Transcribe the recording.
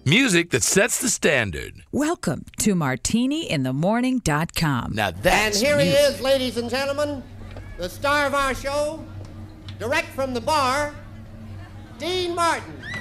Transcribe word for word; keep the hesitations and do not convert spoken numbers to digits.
Music that sets the standard. Welcome to martini in the morning dot com. Now that's And here music. he is, ladies and gentlemen, the star of our show, direct from the bar, Dean Martin.